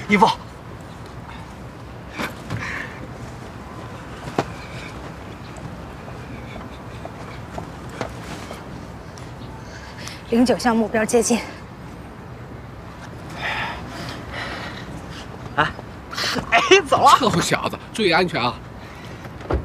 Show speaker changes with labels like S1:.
S1: 义父。
S2: 09向目标接近。
S1: 哎，走了。
S3: 臭小子，注意安全啊！